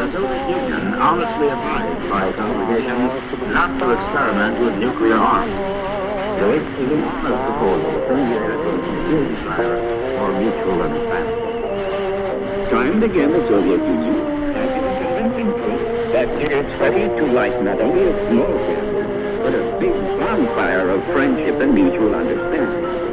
The Soviet Union honestly advised by its obligations not to experiment with nuclear arms. So it is an honest proposal formulated with sincere desire for mutual understanding. Time and again, the Soviet Union has given convincing proof that it is ready to light not only a small fire, but a big bonfire of friendship and mutual understanding.